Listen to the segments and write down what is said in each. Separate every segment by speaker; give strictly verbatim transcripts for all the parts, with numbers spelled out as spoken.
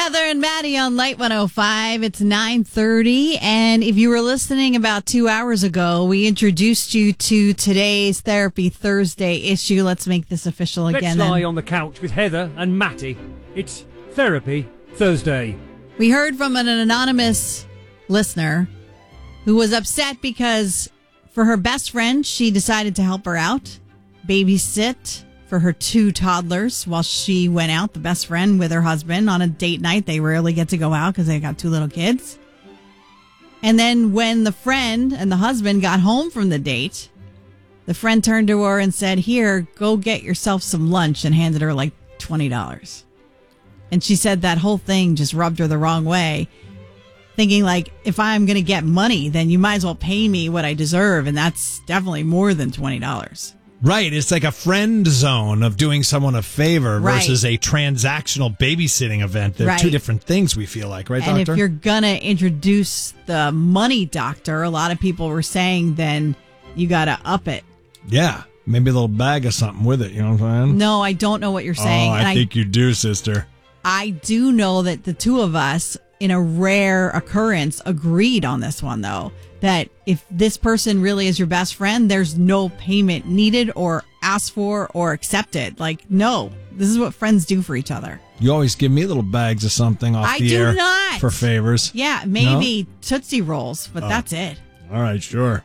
Speaker 1: Heather and Maddie on Light one oh five. It's nine thirty, and if you were listening about two hours ago, we introduced you to today's Therapy Thursday issue. Let's make this official
Speaker 2: Let's
Speaker 1: again.
Speaker 2: lie
Speaker 1: then.
Speaker 2: on the couch with Heather and Matty. It's Therapy Thursday.
Speaker 1: We heard from an anonymous listener who was upset because for her best friend, she decided to help her out, babysit for her two toddlers while she went out, the best friend with her husband on a date night. They rarely get to go out because they got two little kids. And then when the friend and the husband got home from the date, the friend turned to her and said, "Here, go get yourself some lunch," and handed her like twenty dollars. And she said that whole thing just rubbed her the wrong way, thinking like, if I'm going to get money, then you might as well pay me what I deserve. And that's definitely more than twenty dollars.
Speaker 3: Right. It's like a friend zone of doing someone a favor
Speaker 1: Right.
Speaker 3: versus a transactional babysitting event. They're
Speaker 1: Right.
Speaker 3: two different things, we feel like. Right,
Speaker 1: And
Speaker 3: Doctor?
Speaker 1: if you're going to introduce the money doctor, a lot of people were saying then you got to up it.
Speaker 3: Yeah. Maybe a little bag of something with it. You know what I'm saying?
Speaker 1: No, I don't know what you're saying.
Speaker 3: Oh, I
Speaker 1: and
Speaker 3: think you do, sister.
Speaker 1: I, I do know that the two of us, in a rare occurrence, agreed on this one, though, that if this person really is your best friend, there's no payment needed or asked for or accepted. Like, no, this is what friends do for each other.
Speaker 3: You always give me little bags of something off
Speaker 1: I
Speaker 3: the
Speaker 1: do
Speaker 3: air
Speaker 1: not.
Speaker 3: for favors.
Speaker 1: Yeah, maybe Tootsie Rolls, but
Speaker 3: Oh.
Speaker 1: that's it.
Speaker 3: All right, sure.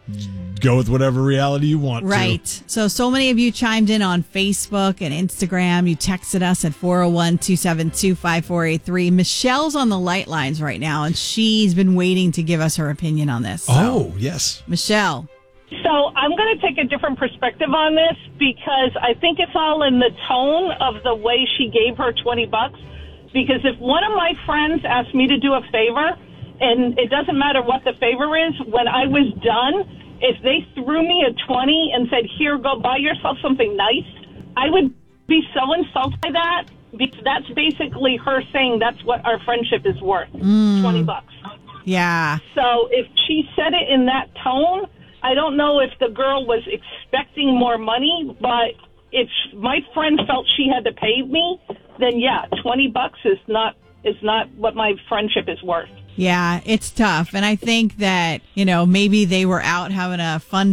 Speaker 3: Go with whatever reality you want
Speaker 1: Right.
Speaker 3: to.
Speaker 1: So, so many of you chimed in on Facebook and Instagram. You texted us at four oh one, two seven two, five four eight three. Michelle's on the light lines right now, and she's been waiting to give us her opinion on this. So,
Speaker 3: Oh, yes.
Speaker 1: Michelle.
Speaker 4: So I'm going to take a different perspective on this because I think it's all in the tone of the way she gave her twenty bucks. Because if one of my friends asked me to do a favor, and it doesn't matter what the favor is, when I was done, if they threw me a twenty and said, "Here, go buy yourself something nice," I would be so insulted by that because that's basically her saying that's what our friendship is worth,
Speaker 1: Mm.
Speaker 4: twenty bucks.
Speaker 1: Yeah.
Speaker 4: So if she said it in that tone, I don't know if the girl was expecting more money, but if my friend felt she had to pay me, then yeah, twenty bucks is not is not what my friendship is worth.
Speaker 1: Yeah, it's tough. And I think that, you know, maybe they were out having a fun